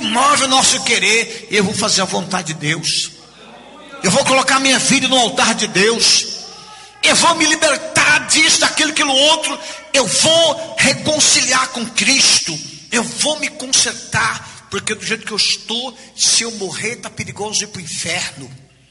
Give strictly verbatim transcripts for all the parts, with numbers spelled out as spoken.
move o nosso querer. Eu vou fazer a vontade de Deus. Eu vou colocar minha vida no altar de Deus. Eu vou me libertar disso, daquilo, aquilo outro. Eu vou reconciliar com Cristo. Eu vou me consertar. Porque do jeito que eu estou, se eu morrer, está perigoso ir para o inferno.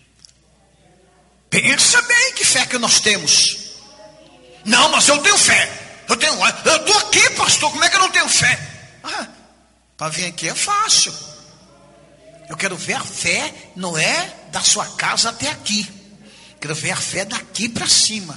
Pensa bem que fé que nós temos. Não, mas eu tenho fé. Eu tenho, eu estou aqui, pastor. Como é que eu não tenho fé? Ah, para vir aqui é fácil. Eu quero ver a fé, não é da sua casa até aqui. Quero ver a fé daqui para cima.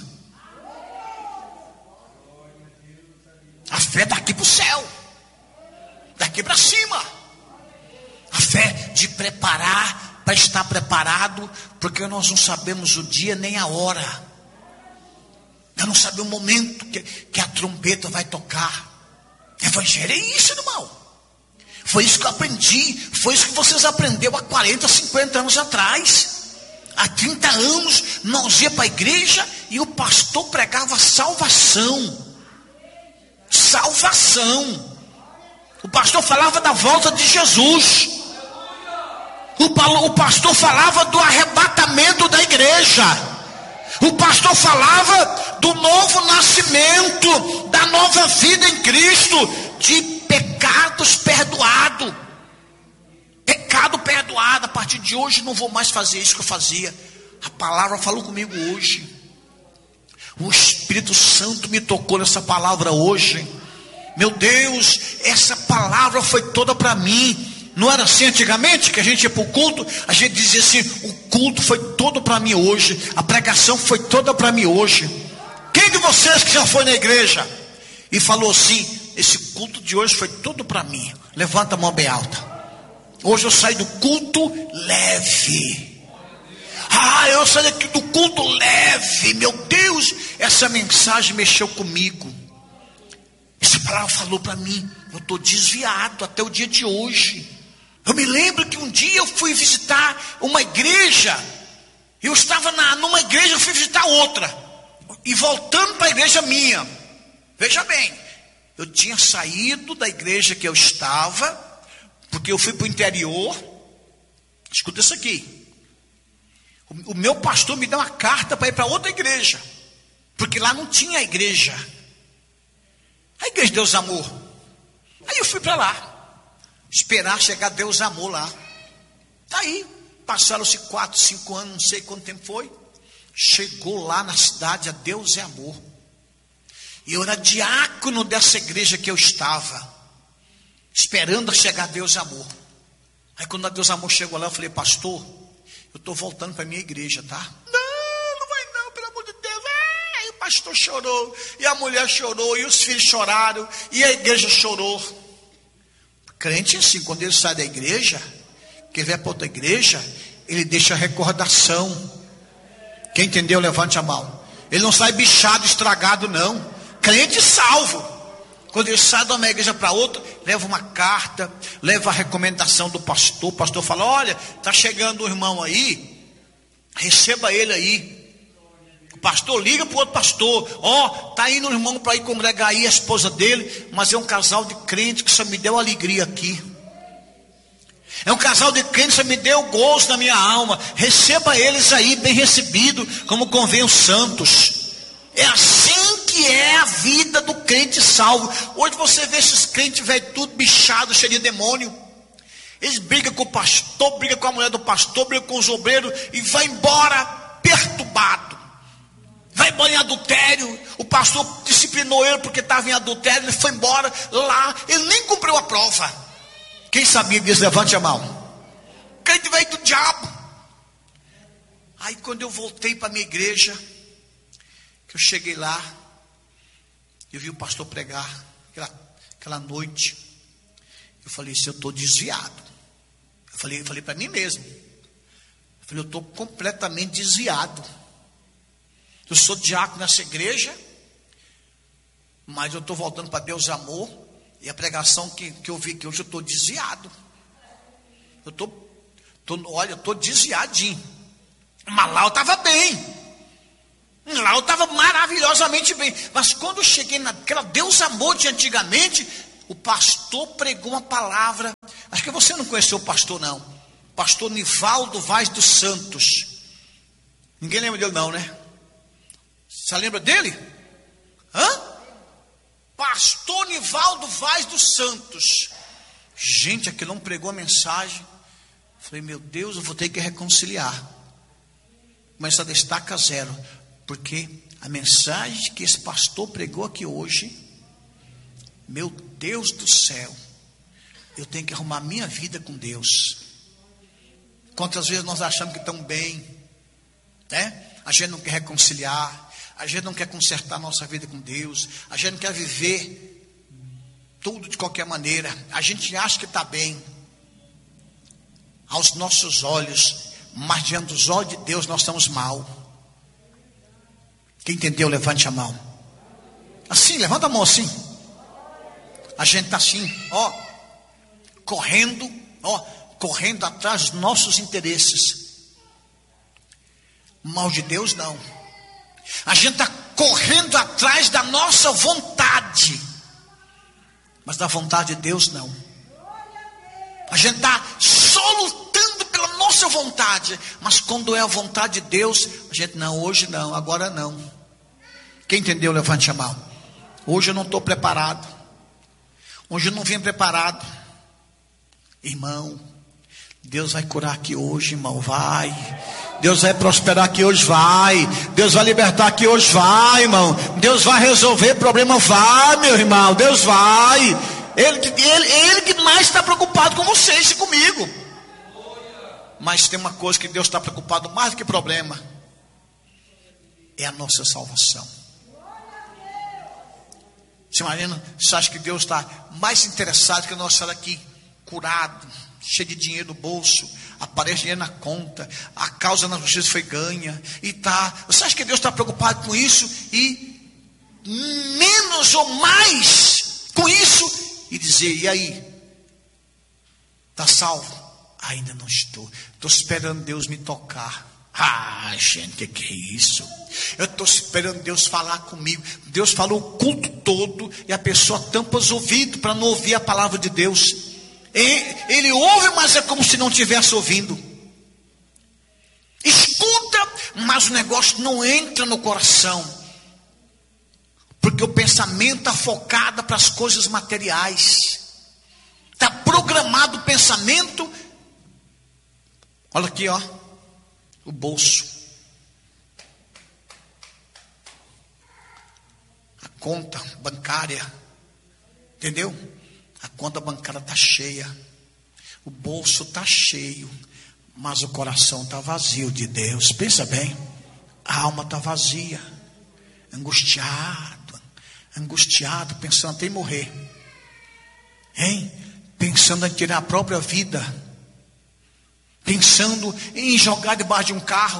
A fé daqui para o céu. Daqui para cima. A fé de preparar, para estar preparado, porque nós não sabemos o dia nem a hora. Eu não sabia o momento que, que a trombeta vai tocar. Evangelho é isso, irmão. Foi isso que eu aprendi. Foi isso que vocês aprenderam há quarenta, cinquenta anos atrás. Há trinta anos nós ia para a igreja e o pastor pregava salvação. Salvação. O pastor falava da volta de Jesus. O, o pastor falava do arrebatamento da igreja. O pastor falava do novo nascimento, da nova vida em Cristo, de pecados perdoados. Pecado perdoado. A partir de hoje não vou mais fazer isso que eu fazia. A palavra falou comigo hoje. O Espírito Santo me tocou nessa palavra hoje. Meu Deus, essa palavra foi toda para mim. Não era assim antigamente, que a gente ia para o culto, a gente dizia assim: o culto foi todo para mim hoje, a pregação foi toda para mim hoje. Quem de vocês que já foi na igreja e falou assim: esse culto de hoje foi todo para mim? Levanta a mão bem alta. Hoje eu saí do culto leve. Ah, eu saí daqui do culto leve. Meu Deus, essa mensagem mexeu comigo. Essa palavra falou para mim. Eu estou desviado até o dia de hoje. Eu me lembro que um dia eu fui visitar uma igreja. Eu estava na, numa igreja, eu fui visitar outra. E voltando para a igreja minha. Veja bem, eu tinha saído da igreja que eu estava, porque eu fui para o interior. Escuta isso aqui. O, o meu pastor me deu uma carta para ir para outra igreja, porque lá não tinha igreja. A igreja de Deus Amor. Aí eu fui para lá. Esperar chegar Deus Amor lá. Tá aí, passaram-se quatro, cinco anos, não sei quanto tempo foi. Chegou lá na cidade a Deus é Amor. E eu era diácono dessa igreja que eu estava, esperando chegar Deus Amor. Aí quando a Deus Amor chegou lá, eu falei: pastor, eu estou voltando para a minha igreja, tá? Não, não vai não, pelo amor de Deus. Aí o pastor chorou, e a mulher chorou, e os filhos choraram, e a igreja chorou. Crente assim, quando ele sai da igreja, que vai para outra igreja, ele deixa recordação. Quem entendeu, levante a mão. Ele não sai bichado, estragado, não. Crente salvo. Quando ele sai de uma igreja para outra, leva uma carta, leva a recomendação do pastor. O pastor fala: olha, está chegando um irmão aí, receba ele aí. O pastor liga para o outro pastor: ó, oh, está indo um irmão para ir congregar aí a esposa dele, mas é um casal de crentes que só me deu alegria aqui. É um casal de crentes que só me deu gozo na minha alma. Receba eles aí, bem recebido, como convém os santos. É assim que é a vida do crente salvo. Hoje você vê esses crentes velho, tudo bichado, cheio de demônio. Eles brigam com o pastor, brigam com a mulher do pastor, brigam com os obreiros e vai embora perturbado. Vai embora em adultério. O pastor disciplinou ele porque estava em adultério. Ele foi embora lá. Ele nem cumpriu a prova. Quem sabia disso? Levante a mão. Crente veio do diabo. Aí quando eu voltei para a minha igreja, que eu cheguei lá, eu vi o pastor pregar aquela, aquela noite. Eu falei: se eu estou desviado. Eu falei, eu falei para mim mesmo. Eu falei: eu estou completamente desviado. Eu sou diácono nessa igreja, mas eu estou voltando para Deus Amor. E a pregação que, que eu vi que hoje eu estou desviado. Eu estou, olha, eu estou desviadinho. Mas lá eu estava bem. Lá eu estava maravilhosamente bem. Mas quando eu cheguei naquela Deus Amor de antigamente, o pastor pregou uma palavra. Acho que você não conheceu o pastor, não. Pastor Nivaldo Vaz dos Santos. Ninguém lembra dele, não, né? Você lembra dele? Hã? Pastor Nivaldo Vaz dos Santos. Gente, aquele não pregou a mensagem. Falei, meu Deus, eu vou ter que reconciliar. Mas só destaca zero. Porque a mensagem que esse pastor pregou aqui hoje, meu Deus do céu, eu tenho que arrumar minha vida com Deus. Quantas vezes nós achamos que estamos bem, né? A gente não quer reconciliar, a gente não quer consertar nossa vida com Deus, a gente não quer viver tudo de qualquer maneira, a gente acha que está bem aos nossos olhos, mas diante dos olhos de Deus nós estamos mal. Quem entendeu, levante a mão. Assim, levanta a mão assim. A gente está assim, ó, correndo, ó, correndo atrás dos nossos interesses. Mal de Deus não. A gente está correndo atrás da nossa vontade, mas da vontade de Deus não. A gente está só lutando pela nossa vontade, mas quando é a vontade de Deus, a gente não, hoje não, agora não. Quem entendeu, levante a mão. Hoje eu não estou preparado. Hoje eu não vim preparado. Irmão, Deus vai curar aqui hoje, irmão, vai. Deus vai prosperar aqui hoje, vai. Deus vai libertar aqui hoje, vai, irmão. Deus vai resolver problema, vai, meu irmão. Deus vai. Ele, ele, ele que mais está preocupado com vocês e comigo. Mas tem uma coisa que Deus está preocupado mais do que problema. É a nossa salvação. Você imagina, você acha que Deus está mais interessado que nós estar aqui curado, cheio de dinheiro no bolso, aparece dinheiro na conta, a causa na justiça foi ganha, e tá, você acha que Deus está preocupado com isso, e menos ou mais com isso, e dizer, e aí, está salvo? Ainda não estou, estou esperando Deus me tocar. Ah, gente, o que, que é isso? Eu estou esperando Deus falar comigo. Deus falou o culto todo e a pessoa tampa os ouvidos para não ouvir a palavra de Deus. Ele, ele ouve, mas é como se não estivesse ouvindo. Escuta, mas o negócio não entra no coração. Porque o pensamento está focado para as coisas materiais. Está programado o pensamento. Olha aqui, ó. O bolso. A conta bancária. Entendeu? A conta bancária está cheia. O bolso está cheio. Mas o coração está vazio de Deus. Pensa bem. A alma está vazia. Angustiado. Angustiado. Pensando até em morrer. Hein? Pensando em tirar a própria vida. Pensando em jogar debaixo de um carro.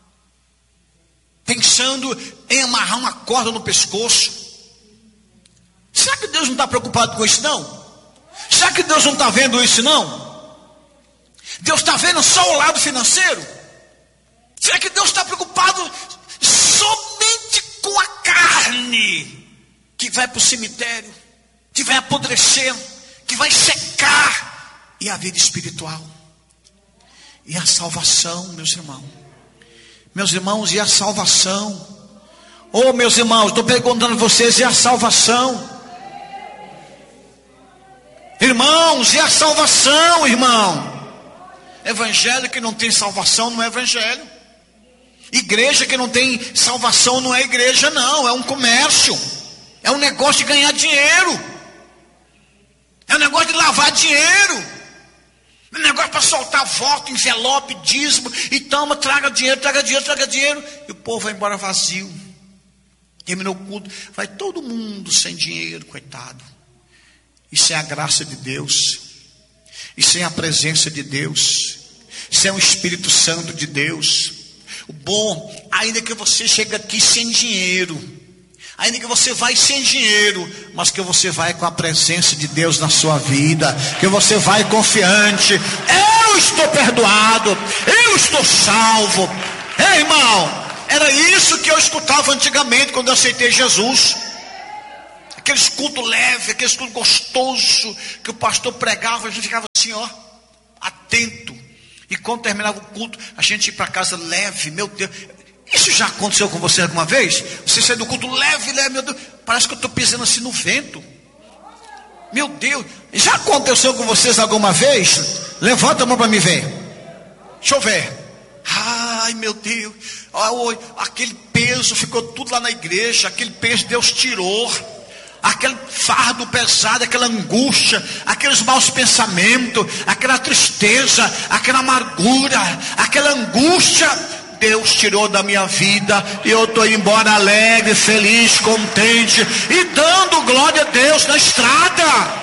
Pensando em amarrar uma corda no pescoço. Será que Deus não está preocupado com isso não? Será que Deus não está vendo isso não? Deus está vendo só o lado financeiro? Será que Deus está preocupado somente com a carne que vai para o cemitério, que vai apodrecendo, que vai secar, e a vida espiritual? E a salvação, meus irmãos. Meus irmãos, e a salvação? Oh, meus irmãos, estou perguntando a vocês, e a salvação? Irmãos, e a salvação, irmão? Evangelho que não tem salvação não é evangelho. Igreja que não tem salvação não é igreja, não. É um comércio. É um negócio de ganhar dinheiro. É um negócio de lavar dinheiro. Um negócio para soltar voto, envelope, dízimo, e toma, traga dinheiro, traga dinheiro, traga dinheiro, e o povo vai embora vazio. Terminou o culto, vai todo mundo sem dinheiro, coitado. E sem a graça de Deus, e sem a presença de Deus, sem o Espírito Santo de Deus. O bom, ainda que você chegue aqui sem dinheiro, ainda que você vai sem dinheiro, mas que você vai com a presença de Deus na sua vida, que você vai confiante. Eu estou perdoado, eu estou salvo. Ei, irmão, era isso que eu escutava antigamente quando eu aceitei Jesus. aqueles cultos leves, aqueles cultos gostosos, que o pastor pregava, a gente ficava assim, ó, atento. E quando terminava o culto, a gente ia para casa leve, meu Deus. Isso já aconteceu com você alguma vez? Você sai do culto leve, leve, meu Deus, parece que eu estou pisando assim no vento. Meu Deus, já aconteceu com vocês alguma vez? Levanta a mão para me ver. Deixa eu ver. Ai, meu Deus, aquele peso ficou tudo lá na igreja, aquele peso Deus tirou, aquele fardo pesado, aquela angústia, aqueles maus pensamentos, aquela tristeza, aquela amargura, aquela angústia, Deus tirou da minha vida, e eu estou embora alegre, feliz, contente, e dando glória a Deus na estrada.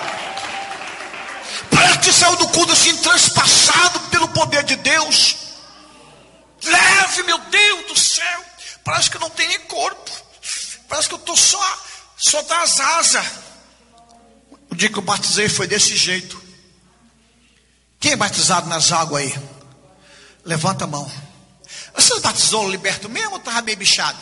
Parece que saiu do culto assim, transpassado pelo poder de Deus. Leve, meu Deus do céu. Parece que eu não tenho nem corpo. Parece que eu estou só, só das asas. O dia que eu batizei foi desse jeito. Quem é batizado nas águas aí? Levanta a mão. Você batizou o liberto mesmo ou estava meio bichado?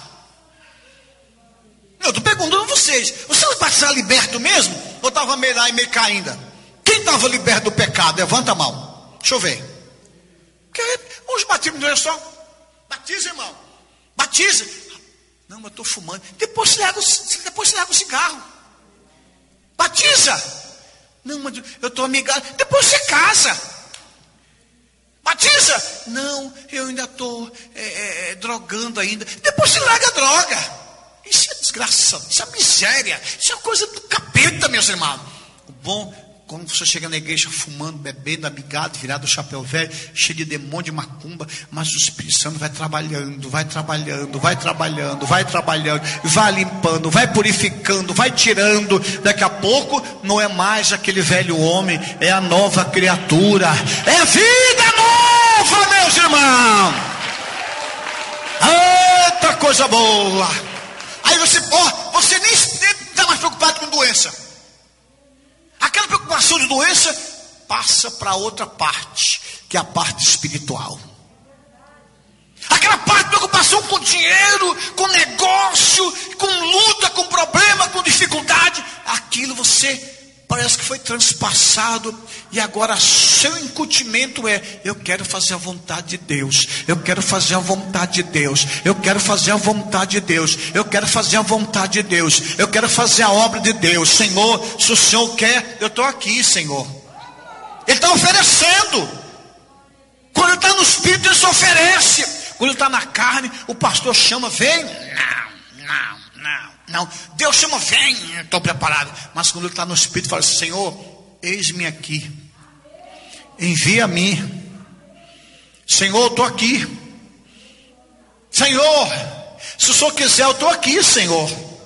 Eu estou perguntando a vocês. Você vai batizar liberto mesmo? Ou estava meio lá e meio cá ainda? Quem estava liberto do pecado? Levanta a mão. Deixa eu ver. Porque os batismos não é só. Batiza, irmão. Batiza. Não, mas eu estou fumando. Depois você larga, depois você larga o cigarro. Batiza. Não, mas eu estou amigado. Depois você casa. Batiza. Não, eu ainda estou é, é, drogando ainda. Depois você larga a droga. Isso é desgraça. Isso é miséria. Isso é coisa do capeta, meus irmãos. O bom... Quando você chega na igreja fumando, bebendo, amigado, virado o chapéu velho, cheio de demônio, de macumba, mas o Espírito Santo vai trabalhando, vai trabalhando, vai trabalhando, vai trabalhando, vai limpando, vai purificando, vai tirando. Daqui a pouco não é mais aquele velho homem, é a nova criatura, é vida nova, meus irmãos. Eita coisa boa. Aí você, ó, você nem está mais preocupado com doença. Aquela preocupação de doença passa para outra parte, que é a parte espiritual. Aquela parte de preocupação com dinheiro, com negócio, com luta, com problema, com dificuldade, aquilo você parece que foi transpassado, e agora seu incutimento é: eu quero fazer a vontade de Deus, eu quero fazer a vontade de Deus, eu quero fazer a vontade de Deus, eu quero fazer a vontade de Deus, eu quero fazer a obra de Deus. Senhor, se o Senhor quer, eu estou aqui, Senhor. Ele está oferecendo. Quando ele está no Espírito, ele se oferece. Quando ele está na carne, o pastor chama, vem. Não, não, não. Não, Deus chama, vem, estou preparado. Mas quando ele está no Espírito, fala assim: Senhor, eis-me aqui, envia-me. Senhor, eu estou aqui. Senhor, se o Senhor quiser, eu estou aqui, Senhor.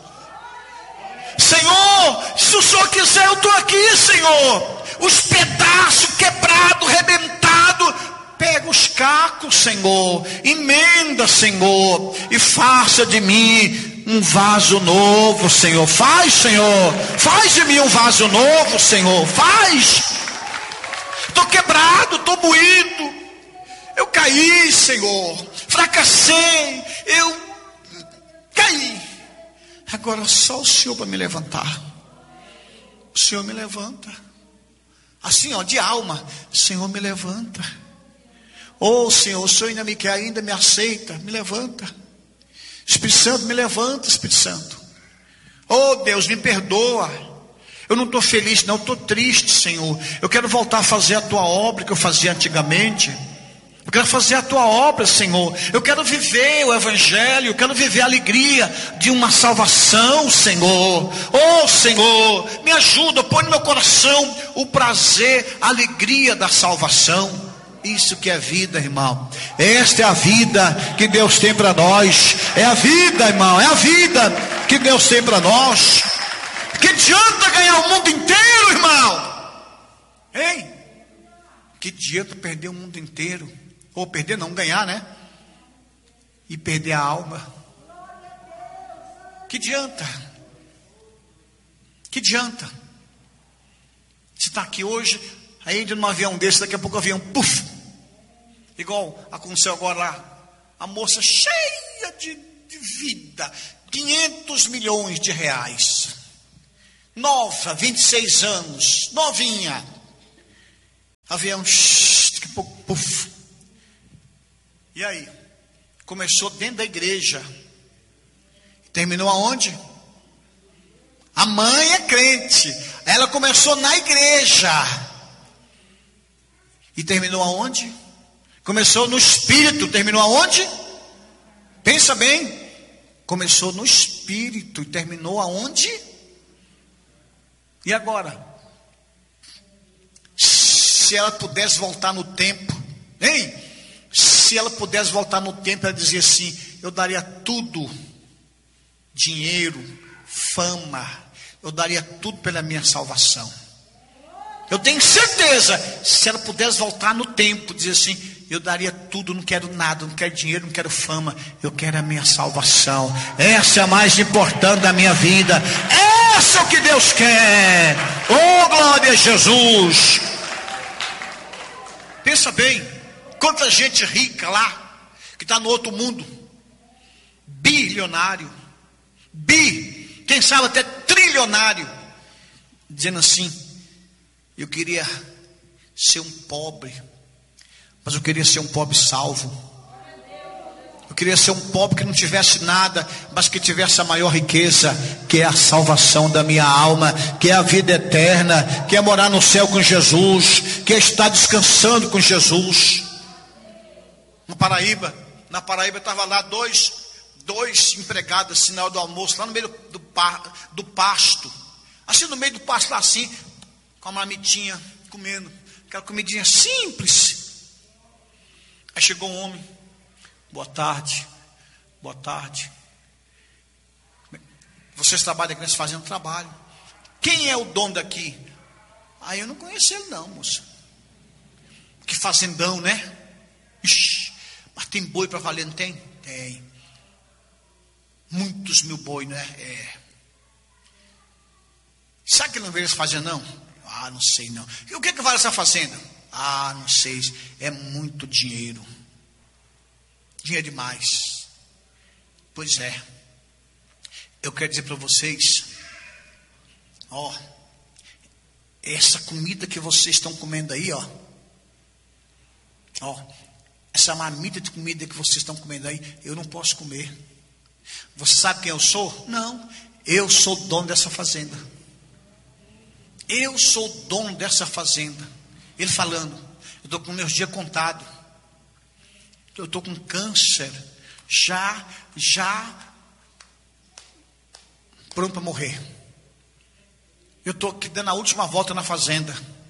Senhor, se o Senhor quiser, eu estou aqui, Senhor. Os pedaços quebrados, rebentados, pega os cacos, Senhor, emenda, Senhor, e faça de mim um vaso novo, Senhor. Faz, Senhor, faz de mim um vaso novo, Senhor. Faz. Estou quebrado, estou moído, eu caí, Senhor, fracassei, eu caí. Agora só o Senhor para me levantar. O Senhor me levanta. Assim, ó, de alma. Senhor, me levanta. Oh, Senhor, o Senhor ainda me quer, ainda me aceita. Me levanta. Espírito Santo, me levanta, Espírito Santo. Oh, Deus, me perdoa. Eu não estou feliz, não, eu estou triste, Senhor. Eu quero voltar a fazer a tua obra que eu fazia antigamente. Eu quero fazer a tua obra, Senhor. Eu quero viver o Evangelho. Eu quero viver a alegria de uma salvação, Senhor. Oh, Senhor, me ajuda, põe no meu coração o prazer, a alegria da salvação. Isso que é vida, irmão. Esta é a vida que Deus tem para nós. É a vida, irmão. É a vida que Deus tem para nós. Que adianta ganhar o mundo inteiro, irmão? Hein? Que adianta perder o mundo inteiro? Ou perder, não ganhar, né? E perder a alma. Que adianta? Que adianta? Você está aqui hoje, aí entra num avião desse, daqui a pouco o avião, puf! Igual aconteceu agora lá, a moça cheia de, de vida, quinhentos milhões de reais. nova, vinte e seis anos, novinha. Avião, shh, que pouco, puf. E aí? Começou dentro da igreja. Terminou aonde? A mãe é crente. Ela começou na igreja. E terminou aonde? Começou no espírito. Terminou aonde? Pensa bem. Começou no espírito e terminou aonde? E agora? Se ela pudesse voltar no tempo, hein? Se ela pudesse voltar no tempo, ela dizia assim: eu daria tudo, dinheiro, fama, eu daria tudo pela minha salvação. Eu tenho certeza, se ela pudesse voltar no tempo, dizer assim: eu daria tudo, não quero nada, não quero dinheiro, não quero fama, eu quero a minha salvação. Essa é a mais importante da minha vida. Essa é o que Deus quer. Oh, glória a Jesus. Pensa bem, quanta gente rica lá, que está no outro mundo, bilionário, bi, quem sabe até trilionário, dizendo assim: eu queria ser um pobre, mas eu queria ser um pobre salvo. Eu queria ser um pobre que não tivesse nada, mas que tivesse a maior riqueza, que é a salvação da minha alma, que é a vida eterna, que é morar no céu com Jesus, que é estar descansando com Jesus. Na Paraíba, na Paraíba estava lá dois, dois empregados, assim, na hora do almoço, lá no meio do, do pasto, assim no meio do pasto, lá assim, com a marmitinha, comendo, aquela comidinha simples. Aí chegou um homem: boa tarde, boa tarde. Vocês trabalham aqui nessa fazenda? Trabalho. Quem é o dono daqui? Ah, eu não conheço ele não, moça. Que fazendão, né? Ixi, mas tem boi para valer, não tem? Tem. Muitos mil boi, né? É. Sabe que ele não veio essa fazenda não? Ah, não sei não. E o que é que vale essa fazenda? Ah, não sei. É muito dinheiro. Dinheiro demais. Pois é. Eu quero dizer para vocês, ó, essa comida que vocês estão comendo aí, ó, ó, essa marmita de comida que vocês estão comendo aí, eu não posso comer. Você sabe quem eu sou? Não. Eu sou dono dessa fazenda. Eu sou dono dessa fazenda. Ele falando: eu estou com meus dias contados. Eu estou com câncer, já, já, pronto para morrer. Eu estou aqui dando a última volta na fazenda,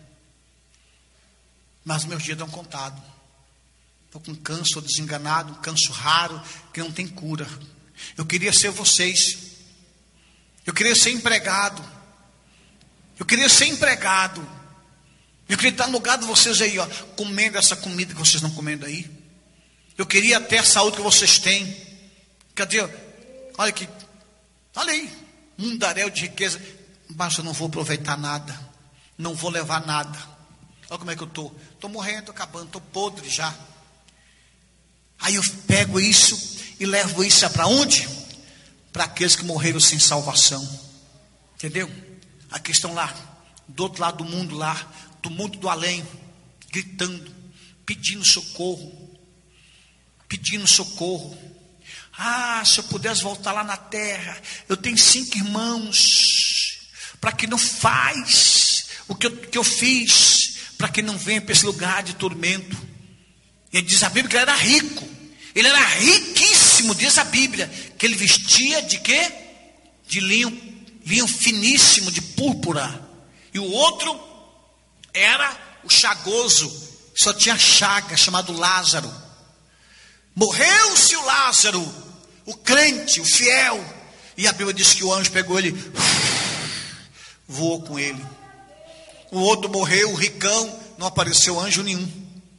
mas meus dias estão contados. Estou com câncer, estou desenganado, um câncer raro, que não tem cura. Eu queria ser vocês, eu queria ser empregado, eu queria ser empregado, eu queria estar no lugar de vocês aí, ó, comendo essa comida que vocês estão comendo aí. Eu queria ter a saúde que vocês têm. Cadê? Olha aqui. Olha aí. Mundaréu de riqueza. Mas eu não vou aproveitar nada. Não vou levar nada. Olha como é que eu estou. Estou morrendo, estou acabando, estou podre já. Aí eu pego isso e levo isso para onde? Para aqueles que morreram sem salvação. Entendeu? Aqui estão lá, do outro lado do mundo lá, do mundo do além, gritando, pedindo socorro. Pedindo socorro. Ah, se eu pudesse voltar lá na terra, eu tenho cinco irmãos, para que não faz o que eu, que eu fiz, para que não venha para esse lugar de tormento. E diz a Bíblia que ele era rico, ele era riquíssimo, diz a Bíblia, que ele vestia de quê? De linho, linho finíssimo, de púrpura. E o outro era o chagoso, só tinha chaga, chamado Lázaro. Morreu-se o Lázaro, o crente, o fiel. E a Bíblia diz que o anjo pegou ele, voou com ele. O outro morreu, o ricão, não apareceu anjo nenhum.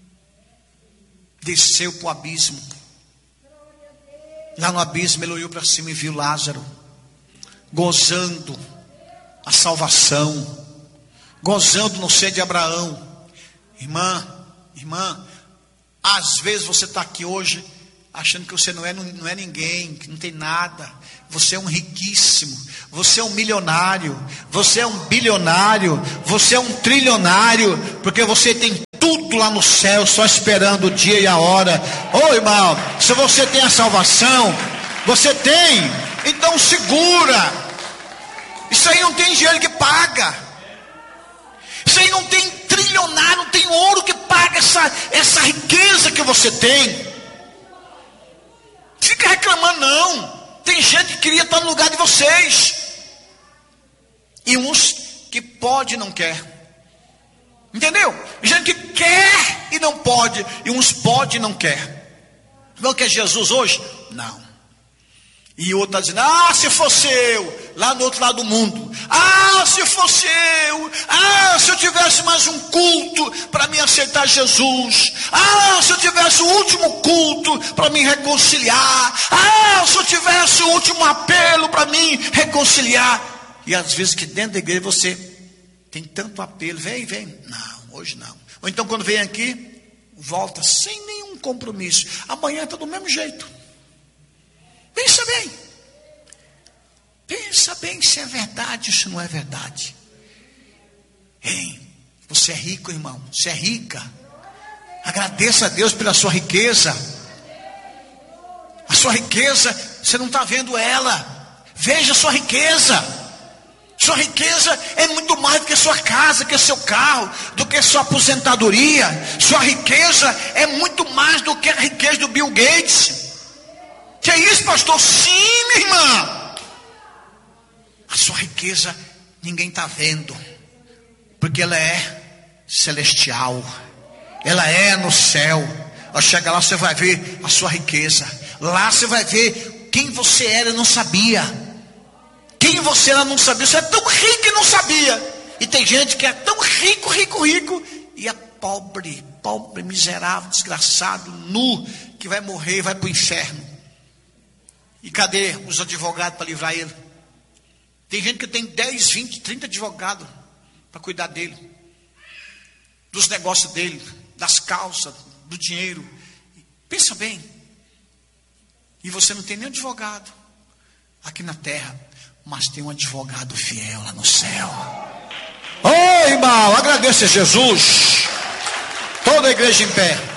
Desceu para o abismo. Lá no abismo ele olhou para cima e viu Lázaro gozando a salvação, gozando no seio de Abraão. Irmã, irmã, às vezes você está aqui hoje, achando que você não é, não é ninguém, que não tem nada. Você é um riquíssimo, você é um milionário, você é um bilionário, você é um trilionário, porque você tem tudo lá no céu, só esperando o dia e a hora. Ô irmão, se você tem a salvação, você tem, então segura. Isso aí não tem dinheiro que paga. Isso aí não tem trilionário, não tem ouro que paga essa, essa riqueza que você tem. Fica reclamando não. Tem gente que queria estar no lugar de vocês. E uns que pode e não quer. Entendeu? Gente que quer e não pode. E uns pode e não quer. Não quer Jesus hoje? Não. E o outro está dizendo, ah, se fosse eu, lá no outro lado do mundo. Ah, se fosse eu. Ah, se eu tivesse mais um culto para me aceitar Jesus. Ah, se eu tivesse o último culto para me reconciliar. Ah, se eu tivesse o último apelo para me reconciliar. E às vezes que dentro da igreja você tem tanto apelo. Vem, vem. Não, hoje não. Ou então quando vem aqui, volta sem nenhum compromisso. Amanhã está do mesmo jeito. Pensa bem. Pensa bem se é verdade ou se não é verdade. Ei, você é rico, irmão. Você é rica. Agradeça a Deus pela sua riqueza. A sua riqueza, você não está vendo ela. Veja a sua riqueza. Sua riqueza é muito mais do que sua casa, do que seu carro, do que sua aposentadoria. Sua riqueza é muito mais do que a riqueza do Bill Gates. Que é isso, pastor? Sim, minha irmã. A sua riqueza ninguém está vendo, porque ela é celestial, ela é no céu. Ao chegar lá você vai ver a sua riqueza. Lá você vai ver quem você era e não sabia. Quem você era não sabia. Você é tão rico e não sabia. E tem gente que é tão rico, rico, rico, e é pobre, pobre, miserável, desgraçado, nu, que vai morrer e vai para o inferno. E cadê os advogados para livrar ele? Tem gente que tem dez, vinte, trinta advogados para cuidar dele, dos negócios dele, das causas, do dinheiro. Pensa bem. E você não tem nem advogado aqui na terra, mas tem um advogado fiel lá no céu. Ô irmão, agradeça a Jesus. Toda a igreja em pé.